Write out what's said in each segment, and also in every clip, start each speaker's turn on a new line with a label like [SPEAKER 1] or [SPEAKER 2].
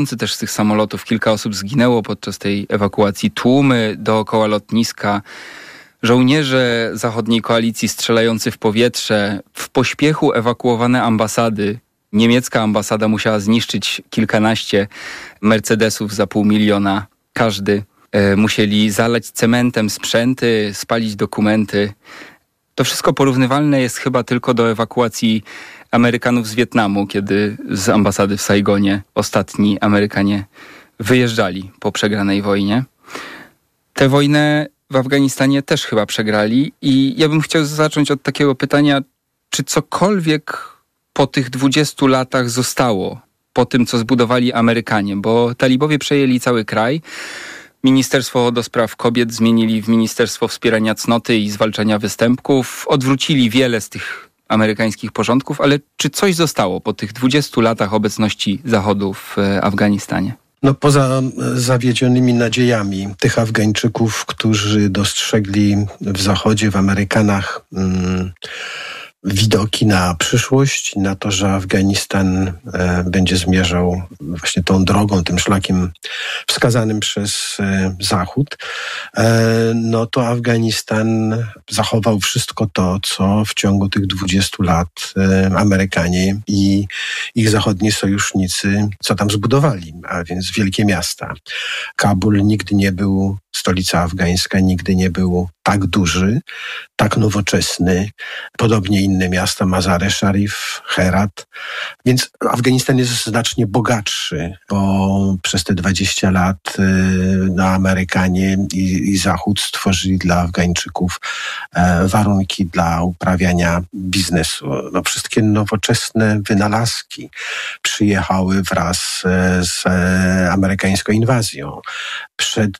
[SPEAKER 1] Też z tych samolotów kilka osób zginęło podczas tej ewakuacji. Tłumy dookoła lotniska. Żołnierze zachodniej koalicji strzelający w powietrze. W pośpiechu ewakuowane ambasady. Niemiecka ambasada musiała zniszczyć kilkanaście Mercedesów za 500 000 każdy. Musieli zalać cementem sprzęty, spalić dokumenty. To wszystko porównywalne jest chyba tylko do ewakuacji Amerykanów z Wietnamu, kiedy z ambasady w Saigonie ostatni Amerykanie wyjeżdżali po przegranej wojnie. Tę wojnę w Afganistanie też chyba przegrali i ja bym chciał zacząć od takiego pytania, czy cokolwiek po tych 20 latach zostało po tym, co zbudowali Amerykanie, bo talibowie przejęli cały kraj. Ministerstwo do spraw kobiet zmienili w Ministerstwo Wspierania Cnoty i Zwalczania Występków. Odwrócili wiele z tych amerykańskich porządków, ale czy coś zostało po tych 20 latach obecności Zachodu w Afganistanie?
[SPEAKER 2] Poza zawiedzionymi nadziejami tych Afgańczyków, którzy dostrzegli w Zachodzie, w Amerykanach widoki na przyszłość, na to, że Afganistan będzie zmierzał właśnie tą drogą, tym szlakiem wskazanym przez Zachód, to Afganistan zachował wszystko to, co w ciągu tych 20 lat Amerykanie i ich zachodni sojusznicy, co tam zbudowali, a więc wielkie miasta. Kabul nigdy nie był, stolica afgańska nigdy nie był tak duży, tak nowoczesny, podobnie inne miasta, Mazar-e-Sharif, Herat. Więc Afganistan jest znacznie bogatszy, bo przez te 20 lat Amerykanie i Zachód stworzyli dla Afgańczyków warunki dla uprawiania biznesu. Wszystkie nowoczesne wynalazki przyjechały wraz z amerykańską inwazją. Przed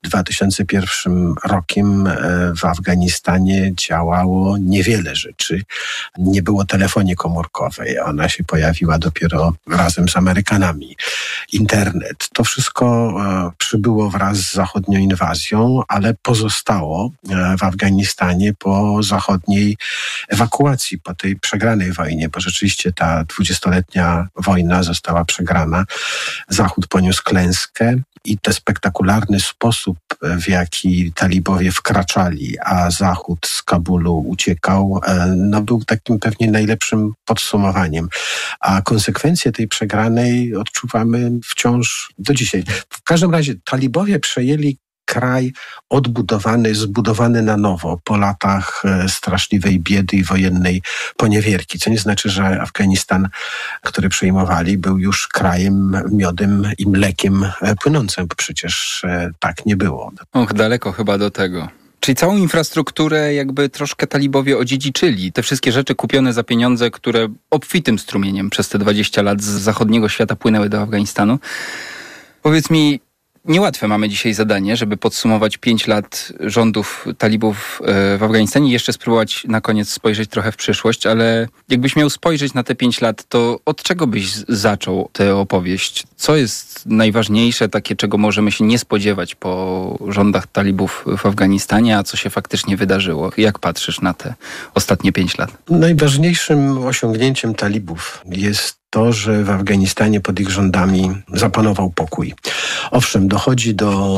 [SPEAKER 2] 2001 rokiem w Afganistanie działało niewiele rzeczy. Nie było telefonii komórkowej. Ona się pojawiła dopiero razem z Amerykanami. Internet. To wszystko przybyło wraz z zachodnią inwazją, ale pozostało w Afganistanie po zachodniej ewakuacji, po tej przegranej wojnie, bo rzeczywiście ta 20-letnia wojna została przegrana. Zachód poniósł klęskę i ten spektakularny sposób, w jaki talibowie wkraczali, a Zachód z Kabulu uciekał, był takim pewnie najlepszym podsumowaniem. A konsekwencje tej przegranej odczuwamy wciąż do dzisiaj. W każdym razie talibowie przejęli kraj odbudowany, zbudowany na nowo po latach straszliwej biedy i wojennej poniewierki. Co nie znaczy, że Afganistan, który przejmowali, był już krajem miodem i mlekiem płynącym, bo przecież tak nie było.
[SPEAKER 1] Daleko chyba do tego. Czyli całą infrastrukturę jakby troszkę talibowie odziedziczyli. Te wszystkie rzeczy kupione za pieniądze, które obfitym strumieniem przez te 20 lat z zachodniego świata płynęły do Afganistanu. Powiedz mi, niełatwe mamy dzisiaj zadanie, żeby podsumować 5 lat rządów talibów w Afganistanie i jeszcze spróbować na koniec spojrzeć trochę w przyszłość, ale jakbyś miał spojrzeć na te 5 lat, to od czego byś zaczął tę opowieść? Co jest najważniejsze, takie, czego możemy się nie spodziewać po rządach talibów w Afganistanie, a co się faktycznie wydarzyło? Jak patrzysz na te ostatnie 5 lat?
[SPEAKER 2] Najważniejszym osiągnięciem talibów jest to, że w Afganistanie pod ich rządami zapanował pokój. Owszem, dochodzi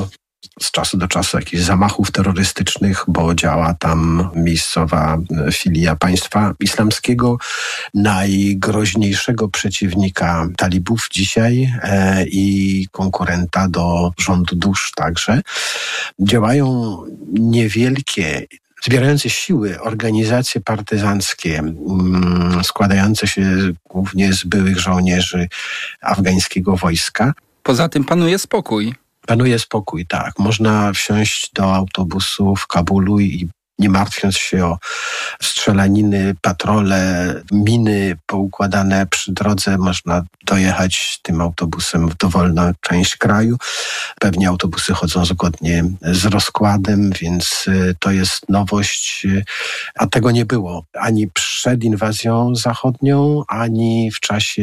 [SPEAKER 2] z czasu do czasu jakichś zamachów terrorystycznych, bo działa tam miejscowa filia państwa islamskiego, najgroźniejszego przeciwnika talibów dzisiaj i konkurenta do rządu dusz także. Działają niewielkie, zbierające siły organizacje partyzanckie, składające się głównie z byłych żołnierzy afgańskiego wojska.
[SPEAKER 1] Poza tym panuje spokój.
[SPEAKER 2] Panuje spokój, tak. Można wsiąść do autobusu w Kabulu i nie martwiąc się o strzelaniny, patrole, miny poukładane przy drodze, można dojechać tym autobusem w dowolną część kraju. Pewnie autobusy chodzą zgodnie z rozkładem, więc to jest nowość, a tego nie było ani przed inwazją zachodnią, ani w czasie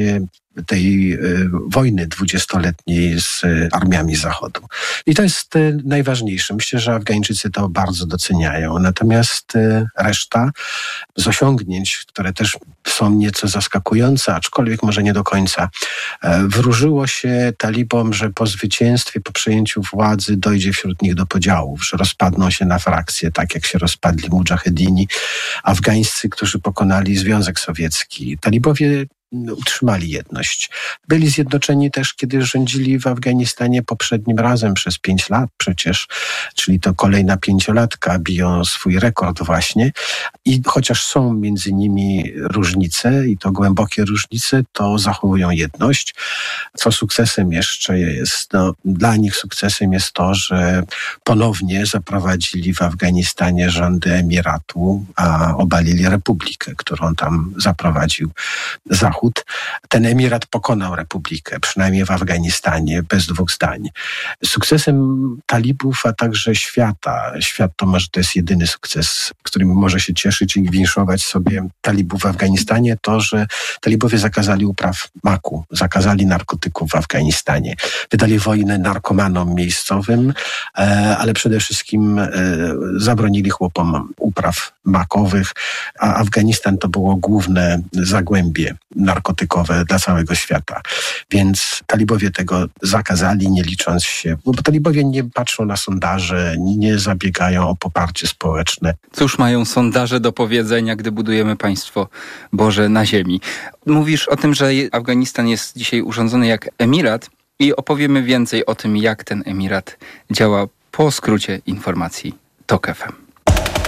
[SPEAKER 2] tej wojny 20-letniej z armiami Zachodu. I to jest najważniejsze. Myślę, że Afgańczycy to bardzo doceniają. Natomiast reszta z osiągnięć, które też są nieco zaskakujące, aczkolwiek może nie do końca, wróżyło się talibom, że po zwycięstwie, po przejęciu władzy dojdzie wśród nich do podziałów, że rozpadną się na frakcje, tak jak się rozpadli mudżahedini afgańscy, którzy pokonali Związek Sowiecki. Talibowie utrzymali jedność. Byli zjednoczeni też, kiedy rządzili w Afganistanie poprzednim razem przez 5 lat przecież, czyli to kolejna 5-latka, biją swój rekord właśnie. I chociaż są między nimi różnice i to głębokie różnice, to zachowują jedność. Co sukcesem jeszcze jest? Dla nich sukcesem jest to, że ponownie zaprowadzili w Afganistanie rządy emiratu, a obalili republikę, którą tam zaprowadził Zachód. Ten emirat pokonał republikę, przynajmniej w Afganistanie, bez dwóch zdań. Sukcesem talibów, a także świata, świat to może to jest jedyny sukces, którym może się cieszyć i winszować sobie talibów w Afganistanie, to, że talibowie zakazali upraw maku, zakazali narkotyków w Afganistanie, wydali wojnę narkomanom miejscowym, ale przede wszystkim zabronili chłopom upraw makowych, a Afganistan to było główne zagłębie narkotykowe dla całego świata. Więc talibowie tego zakazali, nie licząc się, bo talibowie nie patrzą na sondaże, nie zabiegają o poparcie społeczne.
[SPEAKER 1] Cóż mają sondaże do powiedzenia, gdy budujemy państwo Boże na ziemi? Mówisz o tym, że Afganistan jest dzisiaj urządzony jak emirat i opowiemy więcej o tym, jak ten emirat działa po skrócie informacji TOK FM.